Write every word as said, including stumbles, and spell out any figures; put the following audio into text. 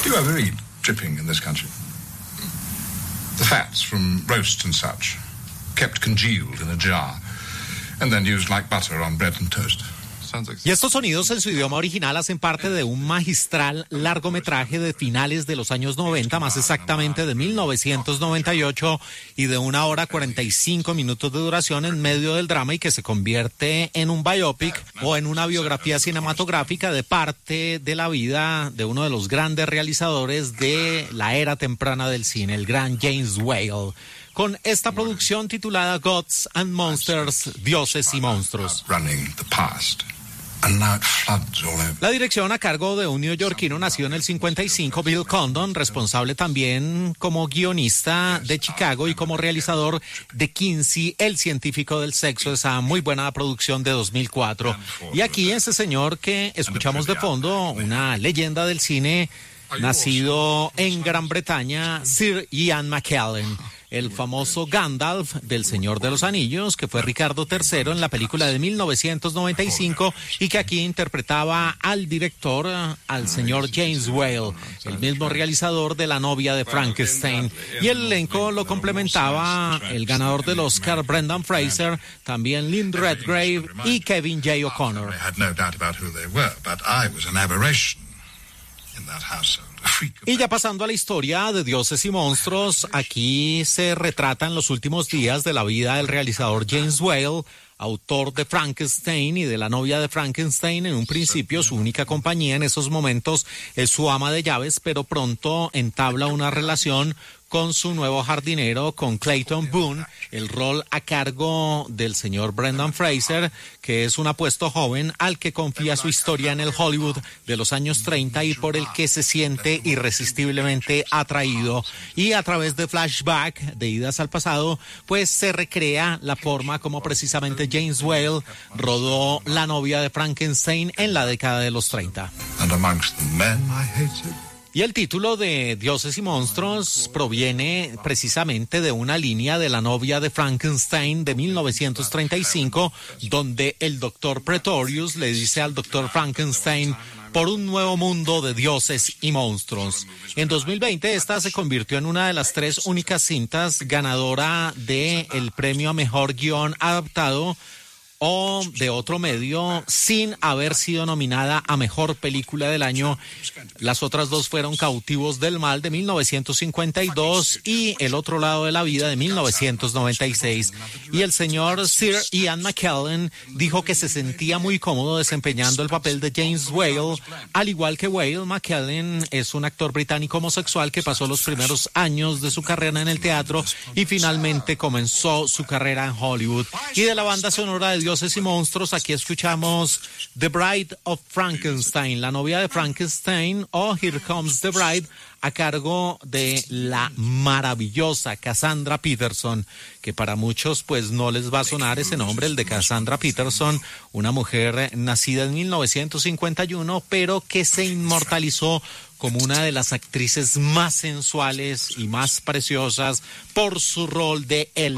you ever eat dripping in this country? The fats from roast and such, kept congealed in a jar, and then used like butter on bread and toast. Y estos sonidos en su idioma original hacen parte de un magistral largometraje de finales de los años noventa, más exactamente de mil novecientos noventa y ocho, y de una hora cuarenta y cinco minutos de duración en medio del drama, y que se convierte en un biopic o en una biografía cinematográfica de parte de la vida de uno de los grandes realizadores de la era temprana del cine, el gran James Whale, con esta producción titulada Gods and Monsters, Dioses y Monstruos. La dirección a cargo de un neoyorquino nacido en el cincuenta y cinco, Bill Condon, responsable también como guionista de Chicago y como realizador de Kinsey, el científico del sexo, esa muy buena producción de dos mil cuatro. Y aquí ese señor que escuchamos de fondo, una leyenda del cine, nacido en Gran Bretaña, Sir Ian McKellen, el famoso Gandalf del Señor de los Anillos, que fue Ricardo tercero en la película de mil novecientos noventa y cinco, y que aquí interpretaba al director, al señor James Whale, el mismo realizador de La novia de Frankenstein. Y el elenco lo complementaba el ganador del Oscar, Brendan Fraser, también Lynn Redgrave y Kevin J. O'Connor. Y ya pasando a la historia de Dioses y Monstruos, aquí se retratan los últimos días de la vida del realizador James Whale, autor de Frankenstein y de La novia de Frankenstein. En un principio su única compañía en esos momentos es su ama de llaves, pero pronto entabla una relación con su nuevo jardinero, con Clayton Boone, el rol a cargo del señor Brendan Fraser, que es un apuesto joven al que confía su historia en el Hollywood de los años treinta y por el que se siente irresistiblemente atraído. Y a través de flashback, de idas al pasado, pues se recrea la forma como precisamente James Whale rodó La novia de Frankenstein en la década de los treinta. And amongst the men I hated. Y el título de Dioses y Monstruos proviene precisamente de una línea de La novia de Frankenstein de mil novecientos treinta y cinco, donde el doctor Pretorius le dice al doctor Frankenstein: por un nuevo mundo de dioses y monstruos. En dos mil veinte esta se convirtió en una de las tres únicas cintas ganadora del premio a mejor guión adaptado o de otro medio, sin haber sido nominada a Mejor Película del Año. Las otras dos fueron Cautivos del Mal de mil novecientos cincuenta y dos y El otro lado de la vida de mil novecientos noventa y seis. Y el señor Sir Ian McKellen dijo que se sentía muy cómodo desempeñando el papel de James Whale. Al igual que Whale, McKellen es un actor británico homosexual que pasó los primeros años de su carrera en el teatro y finalmente comenzó su carrera en Hollywood. Y de la banda sonora de Dioses y Monstruos, aquí escuchamos The Bride of Frankenstein, La novia de Frankenstein, o Here Comes the Bride, a cargo de la maravillosa Cassandra Peterson, que para muchos pues no les va a sonar ese nombre, el de Cassandra Peterson, una mujer nacida en mil novecientos cincuenta y uno, pero que se inmortalizó como una de las actrices más sensuales y más preciosas por su rol de El